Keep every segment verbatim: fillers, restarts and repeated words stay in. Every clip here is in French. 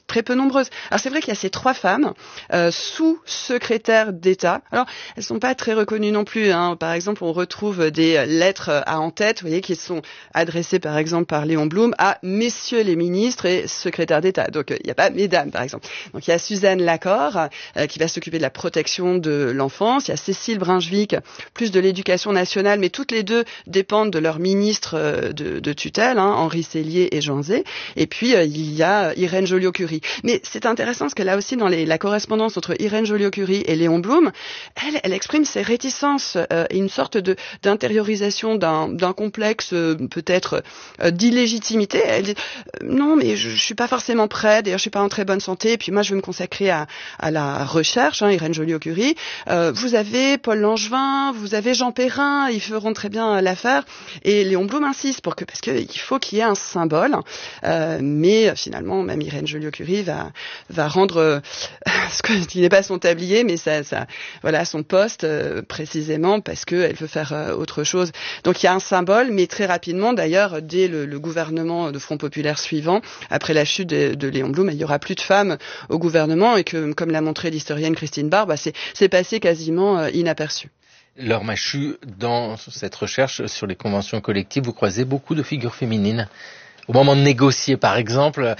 très peu nombreuses. Alors c'est vrai qu'il y a ces trois femmes euh, sous-secrétaires d'État. Alors elles sont pas très reconnues non plus. Hein. Par exemple, on retrouve des lettres à en-tête, vous voyez, qui sont adressées par exemple par Léon Blum à messieurs les ministres et secrétaires d'État. Donc il n'y a pas mesdames par exemple. Donc il y a Suzanne Lacorre euh, qui va s'occuper de la protection de l'enfance. Il y a Cécile Brunschvicg, plus de l'éducation nationale, mais toutes les deux dépendent de leur ministre euh, de, de tutelle, hein, Henri Sellier et Jean Zay. Et puis euh, il y a Irène Joliot-Curie. Mais c'est intéressant parce que là aussi dans les, la correspondance entre Irène Joliot-Curie et Léon Blum, elle, elle exprime ses réticences euh, et une sorte de d'intériorisation d'un, d'un complexe euh, peut-être euh, d'illégitimité. Elle dit euh, non mais je, je suis pas forcément prête, d'ailleurs je suis pas en très bonne santé, et puis moi je veux me consacrer à, à la recherche, hein, Irène Joliot-Curie. Euh, vous avez Paul Langevin, vous avez Jean Perrin, ils feront très bien l'affaire. Et Léon Blum insiste pour que, parce qu'il faut qu'il y ait un symbole. Euh, mais finalement, même Irène Joliot-Curie va va rendre euh, ce qui n'est pas son tablier, mais ça, ça, voilà, son poste euh, précisément parce que elle veut faire euh, autre chose. Donc il y a un symbole, mais très rapidement, d'ailleurs, dès le, le gouvernement de Front Populaire suivant, après la chute de, de Léon Blum, il y aura plus de femmes au gouvernement et que, comme l'a montré l'historienne Christine Barre, bah, c'est, c'est passé quasiment euh, inaperçu. Laure Machut, dans cette recherche sur les conventions collectives, vous croisez beaucoup de figures féminines. Au moment de négocier, par exemple,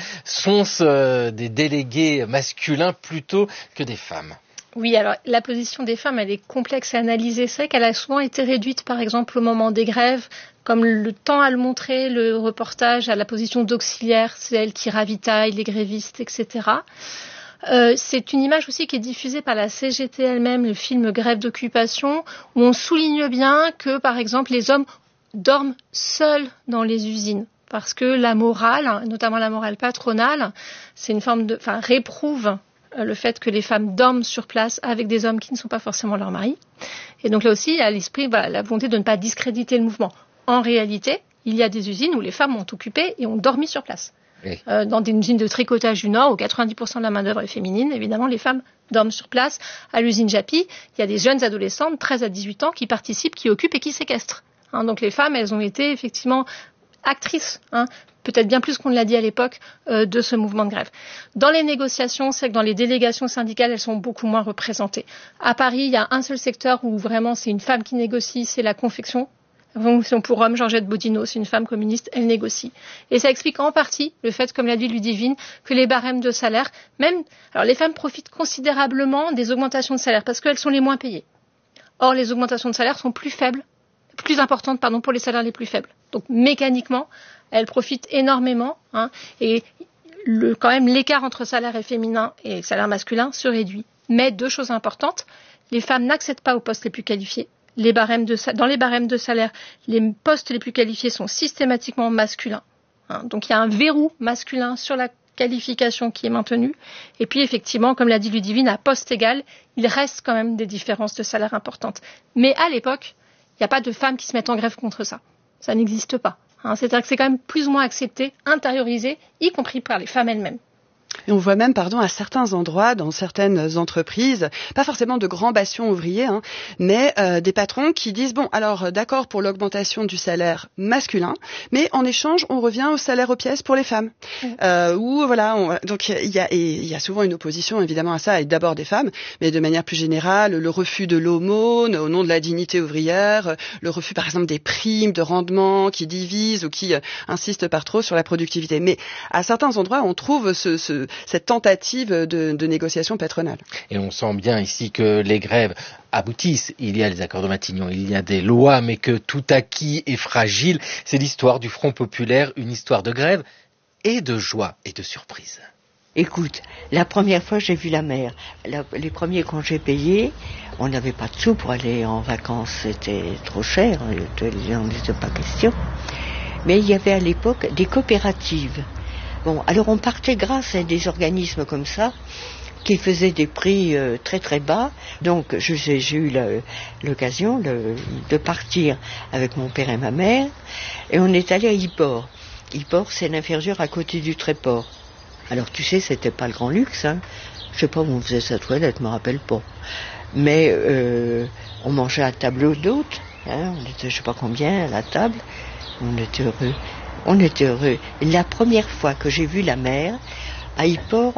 sont-ce des délégués masculins plutôt que des femmes ? Oui, alors la position des femmes, elle est complexe à analyser. C'est vrai qu'elle a souvent été réduite, par exemple, au moment des grèves, comme le temps à le montrer, le reportage, à la position d'auxiliaire, c'est elle qui ravitaille les grévistes, et cetera. Euh, c'est une image aussi qui est diffusée par la C G T elle-même, le film Grève d'occupation, où on souligne bien que, par exemple, les hommes dorment seuls dans les usines. Parce que la morale, notamment la morale patronale, c'est une forme de, enfin, réprouve le fait que les femmes dorment sur place avec des hommes qui ne sont pas forcément leurs maris. Et donc là aussi, il y a l'esprit, voilà, la volonté de ne pas discréditer le mouvement. En réalité, il y a des usines où les femmes ont occupé et ont dormi sur place. Oui. Euh, dans des usines de tricotage du Nord, où quatre-vingt-dix pour cent de la main-d'œuvre est féminine, évidemment, les femmes dorment sur place. À l'usine Japy, il y a des jeunes adolescentes, de treize à dix-huit ans, qui participent, qui occupent et qui séquestrent. Hein, donc les femmes, elles ont été effectivement actrices, hein, peut-être bien plus qu'on ne l'a dit à l'époque, euh, de ce mouvement de grève. Dans les négociations, c'est que dans les délégations syndicales, elles sont beaucoup moins représentées. À Paris, il y a un seul secteur où vraiment c'est une femme qui négocie, c'est la confection. La confection pour hommes, Georgette Bodino, c'est une femme communiste, elle négocie. Et ça explique en partie le fait, comme l'a dit Ludivine, que les barèmes de salaire, même, alors les femmes profitent considérablement des augmentations de salaire parce qu'elles sont les moins payées. Or, les augmentations de salaire sont plus faibles, plus importantes, pardon, pour les salaires les plus faibles. Donc, mécaniquement, elles profitent énormément, hein, et le, quand même, l'écart entre salaire féminin et salaire masculin se réduit. Mais deux choses importantes, les femmes n'accèdent pas aux postes les plus qualifiés. Les barèmes de, dans les barèmes de salaire, les postes les plus qualifiés sont systématiquement masculins. Hein, donc, il y a un verrou masculin sur la qualification qui est maintenue. Et puis, effectivement, comme l'a dit Ludivine, à poste égal, il reste quand même des différences de salaire importantes. Mais à l'époque, il n'y a pas de femmes qui se mettent en grève contre ça. Ça n'existe pas. Hein, c'est-à-dire que c'est quand même plus ou moins accepté, intériorisé, y compris par les femmes elles-mêmes. Et on voit même, pardon, à certains endroits, dans certaines entreprises, pas forcément de grands bastions ouvriers, hein, mais euh, des patrons qui disent, bon, alors d'accord pour l'augmentation du salaire masculin, mais en échange, on revient au salaire aux pièces pour les femmes. Mmh. Euh, ou voilà, on, donc il y a, il y a souvent une opposition évidemment à ça, et d'abord des femmes, mais de manière plus générale, le refus de l'aumône au nom de la dignité ouvrière, le refus par exemple des primes de rendement qui divisent ou qui euh, insistent par trop sur la productivité. Mais à certains endroits, on trouve ce, ce cette tentative de, de négociation patronale. Et on sent bien ici que les grèves aboutissent. Il y a les accords de Matignon, il y a des lois, mais que tout acquis est fragile. C'est l'histoire du Front Populaire, une histoire de grève et de joie et de surprise. Écoute, la première fois j'ai vu la mer, la, les premiers congés payés, on n'avait pas de sous pour aller en vacances, c'était trop cher, il n'en était pas question. Mais il y avait à l'époque des coopératives. Bon, alors on partait grâce à des organismes comme ça, qui faisaient des prix euh, très très bas. Donc je, j'ai, j'ai eu la, l'occasion le, de partir avec mon père et ma mère, et on est allé à Yport. Yport, c'est l'inférieure à côté du Tréport. Alors tu sais, c'était pas le grand luxe, hein. Je sais pas où on faisait sa toilette, je me rappelle pas. Mais euh, on mangeait à table d'hôte, hein, on était je sais pas combien à la table, on était heureux. On était heureux. La première fois que j'ai vu la mer, à Yport,